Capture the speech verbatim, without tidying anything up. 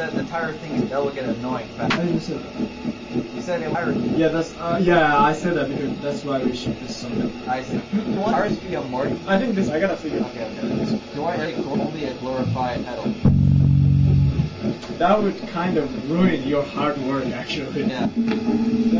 said the entire thing that will get annoying fast. I didn't say that. You said the entire. Yeah, that's uh, yeah. I said that because that's why we ship this song. I see. You want ours to be a more? I think this. I gotta figure. Okay, okay. You want it only a glorified pedal? That would kind of ruin your hard work, actually. Yeah.